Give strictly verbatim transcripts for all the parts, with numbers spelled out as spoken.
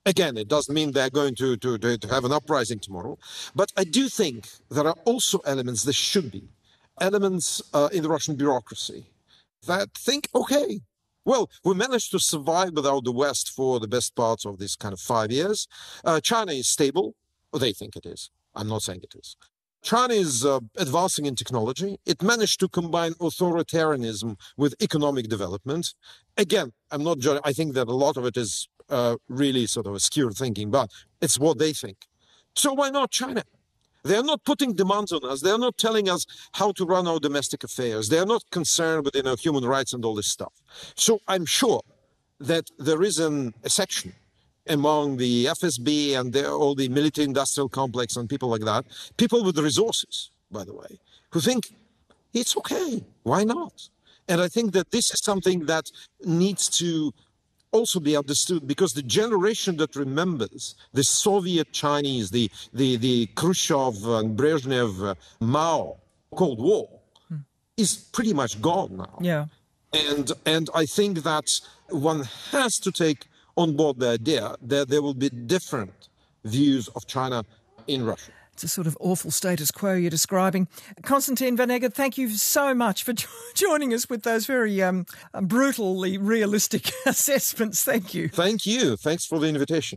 Again, it doesn't mean they're going to, to, to, to have an uprising tomorrow. But I do think there are also elements, there should be, elements uh, in the Russian bureaucracy that think, okay, well, we managed to survive without the West for the best part of this kind of five years. Uh, China is stable. Well, they think it is. I'm not saying it is. China is uh, advancing in technology. It managed to combine authoritarianism with economic development. Again, I'm not judging. I think that a lot of it is uh, really sort of skewed thinking, but it's what they think. So why not China? They are not putting demands on us. They are not telling us how to run our domestic affairs. They are not concerned with, you know, human rights and all this stuff. So I'm sure that there is an, a section among the F S B and the, all the military industrial complex and people like that, people with resources, by the way, who think it's okay, why not? And I think that this is something that needs to also be understood, because the generation that remembers the Soviet Chinese, the, the, the Khrushchev and Brezhnev, uh, Mao, Cold War, hmm. is pretty much gone now. Yeah. And, and I think that one has to take on board the idea that there will be different views of China in Russia. It's a sort of awful status quo you're describing. Konstantin Vanega, thank you so much for joining us with those very um, brutally realistic assessments. Thank you. Thank you. Thanks for the invitation.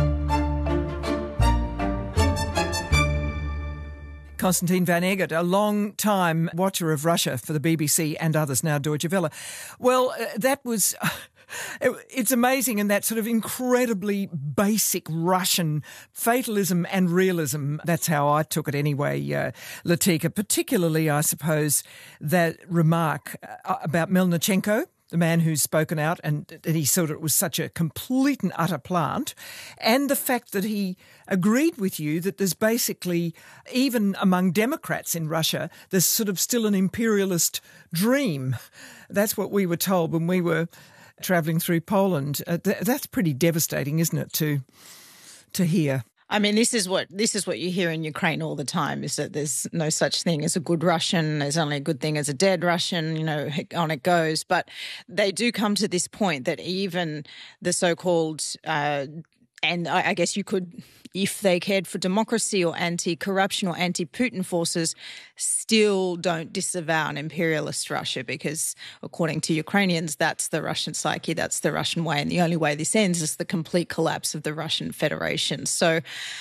Konstantin Vanega, a long-time watcher of Russia for the B B C and others, now Deutsche Welle. Well, uh, that was... Uh, It's amazing, in that sort of incredibly basic Russian fatalism and realism. That's how I took it anyway, uh, Latika, particularly, I suppose, that remark uh, about Melnichenko, the man who's spoken out, and that he thought it was such a complete and utter plant, and the fact that he agreed with you that there's basically, even among Democrats in Russia, there's sort of still an imperialist dream. That's what we were told when we were travelling through Poland. Uh, th- that's pretty devastating, isn't it, to to hear? I mean, this is what this is what you hear in Ukraine all the time, is that there's no such thing as a good Russian. There's only a good thing as a dead Russian, you know, on it goes. But they do come to this point that even the so-called, uh, and I, I guess you could, if they cared for democracy or anti-corruption or anti-Putin forces, still don't disavow an imperialist Russia, because according to Ukrainians, that's the Russian psyche, that's the Russian way. And the only way this ends is the complete collapse of the Russian Federation. So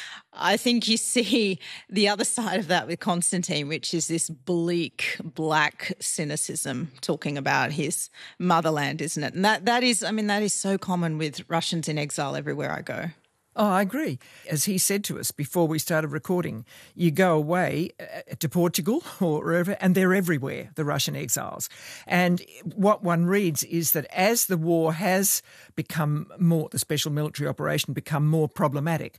I think you see the other side of that with Konstantin, which is this bleak, black cynicism, talking about his motherland, isn't it? And that, that is, I mean, that is so common with Russians in exile everywhere I go. Oh, I agree. As he said to us before we started recording, you go away to Portugal or wherever, and they're everywhere, the Russian exiles. And what one reads is that as the war has become more, the special military operation become more problematic,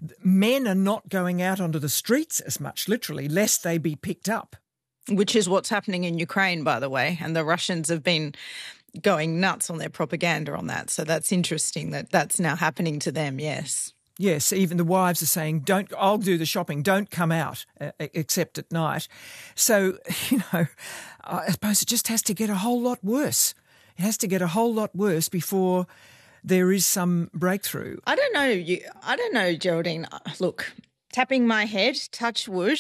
men are not going out onto the streets as much, literally, lest they be picked up. Which is what's happening in Ukraine, by the way, and the Russians have been going nuts on their propaganda on that. So that's interesting that that's now happening to them, yes. Yes, even the wives are saying, "Don't. I'll do the shopping. Don't come out uh, except at night." So, you know, I suppose it just has to get a whole lot worse. It has to get a whole lot worse before there is some breakthrough. I don't know. You, I don't know, Geraldine. Look, tapping my head, touch wood,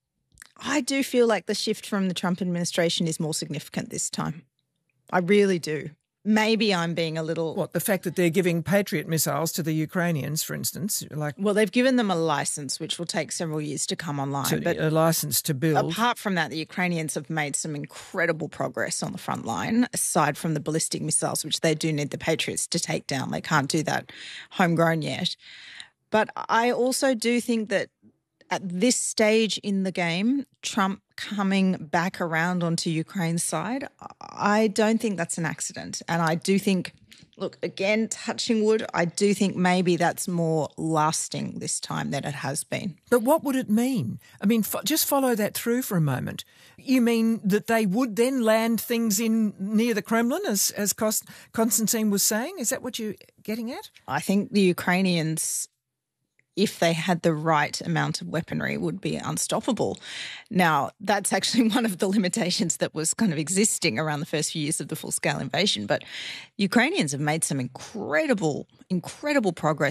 I do feel like the shift from the Trump administration is more significant this time. I really do. Maybe I'm being a little... What, the fact that they're giving Patriot missiles to the Ukrainians, for instance? like Well, they've given them a licence, which will take several years to come online. To, but a licence to build. Apart from that, the Ukrainians have made some incredible progress on the front line, aside from the ballistic missiles, which they do need the Patriots to take down. They can't do that homegrown yet. But I also do think that at this stage in the game, Trump coming back around onto Ukraine's side, I don't think that's an accident. And I do think, look, again, touching wood, I do think maybe that's more lasting this time than it has been. But what would it mean? I mean, fo- just follow that through for a moment. You mean that they would then land things in near the Kremlin, as, as Kost- Konstantin was saying? Is that what you're getting at? I think the Ukrainians, if they had the right amount of weaponry, would be unstoppable. Now, that's actually one of the limitations that was kind of existing around the first few years of the full-scale invasion. But Ukrainians have made some incredible, incredible progress